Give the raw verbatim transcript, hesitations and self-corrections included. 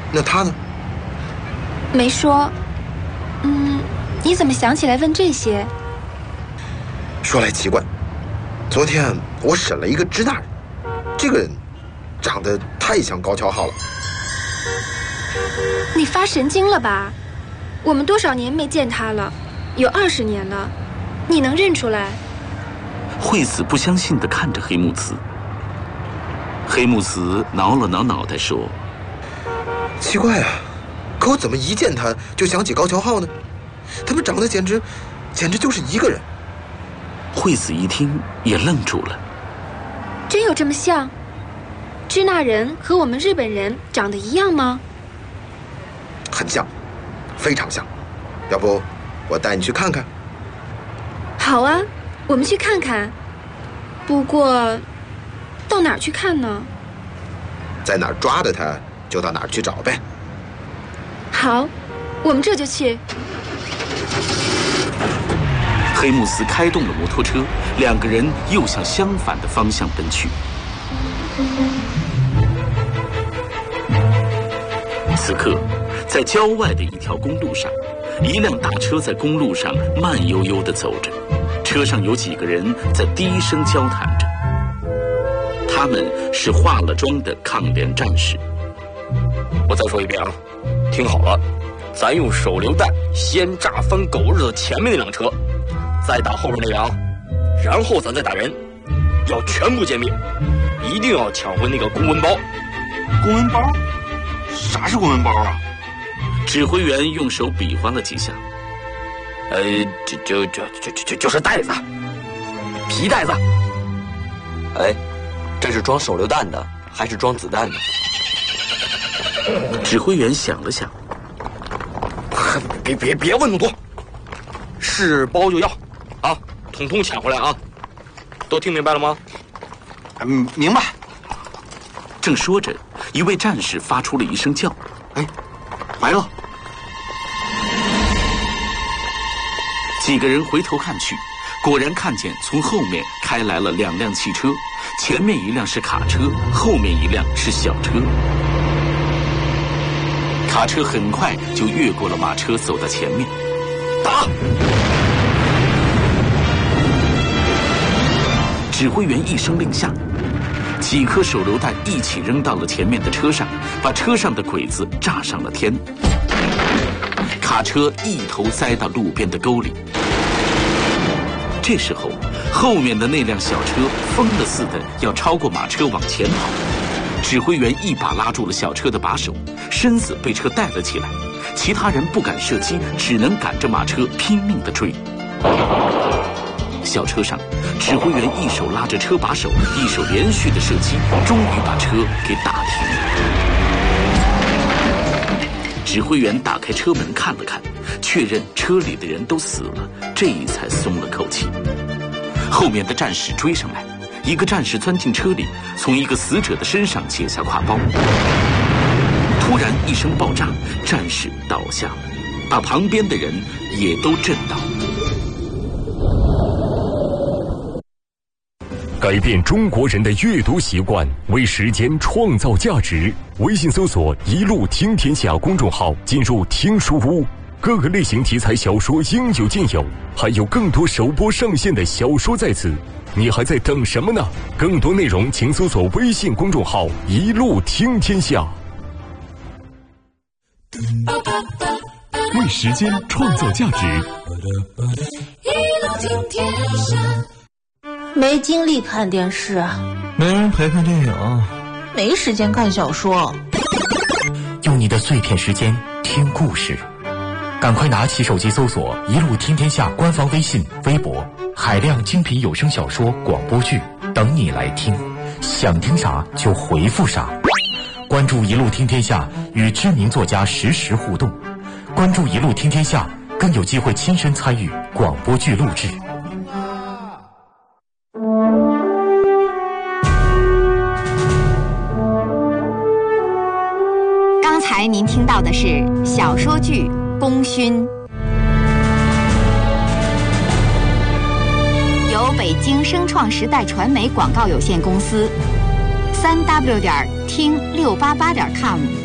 那他呢？ 没说。嗯，你怎么想起来问这些？ 说来奇怪，昨天我审了一个支那人，这个人长得太像高桥浩了。 你发神经了吧？我们多少年没见他了，有二十年了，你能认出来？ 惠子不相信地看着黑木子。黑木子挠了挠脑袋说：“ 奇怪啊，可我怎么一见他就想起高桥浩呢？他们长得简直，简直就是一个人。” 惠子一听也愣住了。 真有这么像？支那人和我们日本人长得一样吗？ 很像，非常像。要不我带你去看看？ 好啊，我们去看看。不过到哪儿去看呢？ 在哪儿抓的他，就到哪儿去找呗。 好，我们这就去。 黑木斯开动了摩托车，两个人又向相反的方向奔去。此刻，在郊外的一条公路上，一辆大车在公路上慢悠悠地走着，车上有几个人在低声交谈着。他们是化了妆的抗联战士。 我再说一遍啊，听好了，咱用手榴弹先炸翻狗日的前面那辆车，再打后面那辆，然后咱再打人，要全部歼灭，一定要抢回那个公文包。 公文包？啥是公文包啊？ 指挥员用手比划了几下。 呃，就就就就就就是袋子，皮袋子。 哎，这是装手榴弹的，还是装子弹的？ 指挥员想了想， 别别别问那么多，是包就要，啊，统统抢回来啊！都听明白了吗？ 嗯，明白。 正说着，一位战士发出了一声叫：“ 哎，来了！” 几个人回头看去，果然看见从后面开来了两辆汽车，前面一辆是卡车，后面一辆是小车。卡车很快就越过了马车，走到前面。 打！ 指挥员一声令下，几颗手榴弹一起扔到了前面的车上，把车上的鬼子炸上了天。卡车一头栽到路边的沟里。这时候，后面的那辆小车疯了似的要超过马车往前跑。指挥员一把拉住了小车的把手，身子被车带了起来，其他人不敢射击，只能赶着马车拼命地追。小车上，指挥员一手拉着车把手，一手连续的射击，终于把车给打停了。指挥员打开车门看了看，确认车里的人都死了，这才松了口气。后面的战士追上来，一个战士钻进车里，从一个死者的身上解下挎包。突然一声爆炸，战士倒下了，把旁边的人也都震倒。 改变中国人的阅读习惯，为时间创造价值。微信搜索“一路听天下”公众号，进入听书屋，各个类型题材小说应有尽有，还有更多首播上线的小说在此。你还在等什么呢？更多内容请搜索微信公众号“一路听天下”。为时间创造价值。 一路听天下。 没精力看电视， 没人陪看电影， 没时间看小说。 用你的碎片时间听故事，赶快拿起手机搜索“一路听天下”官方微信、微博，海量精品有声小说、广播剧等你来听，想听啥就回复啥。关注“一路听天下”，与知名作家实时互动。关注“一路听天下”，更有机会亲身参与广播剧录制。 刚才您听到的是小说剧《功勋》，由北京声创时代传媒广告有限公司三 w 点听六八八点 com